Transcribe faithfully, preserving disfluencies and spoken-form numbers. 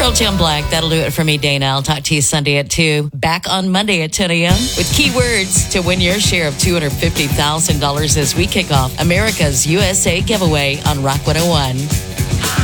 Pearl Jam Black. That'll do it for me, Dana. I'll talk to you Sunday at two. Back on Monday at ten a.m. with keywords to win your share of two hundred fifty thousand dollars as we kick off America's U S A giveaway on Rock one oh one.